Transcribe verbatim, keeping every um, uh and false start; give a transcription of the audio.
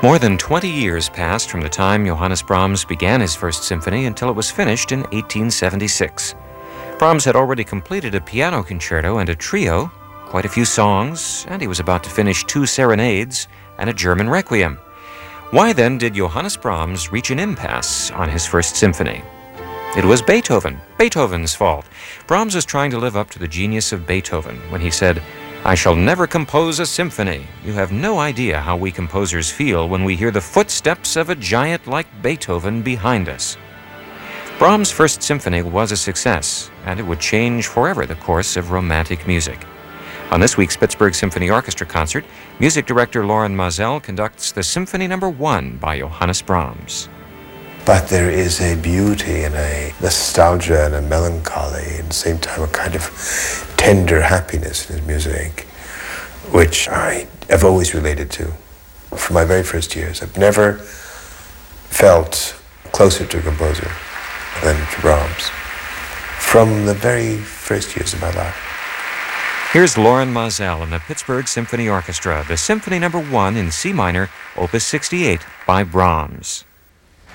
More than twenty years passed from the time Johannes Brahms began his first symphony until it was finished in eighteen seventy-six. Brahms had already completed a piano concerto and a trio, quite a few songs, and he was about to finish two serenades and a German requiem. Why then did Johannes Brahms reach an impasse on his first symphony? It was Beethoven, Beethoven's fault. Brahms was trying to live up to the genius of Beethoven when he said, "I shall never compose a symphony. You have no idea how we composers feel when we hear the footsteps of a giant like Beethoven behind us." Brahms' first symphony was a success, and it would change forever the course of romantic music. On this week's Pittsburgh Symphony Orchestra concert, music director Loren Maazel conducts the Symphony Number One by Johannes Brahms. But there is a beauty and a nostalgia and a melancholy, and at the same time a kind of tender happiness in his music, which I have always related to from my very first years. I've never felt closer to a composer than to Brahms from the very first years of my life. Here's Loren Maazel and the Pittsburgh Symphony Orchestra, the Symphony Number One in C minor, Opus sixty-eight by Brahms.